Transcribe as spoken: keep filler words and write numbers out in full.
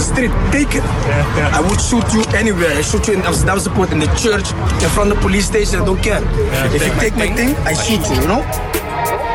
street, take it. Yeah, yeah. I would shoot you anywhere. I shoot you in Amsterdam Support, in the church, in front of the police station. I don't care. Yeah, if you take my thing, I shoot you. You know.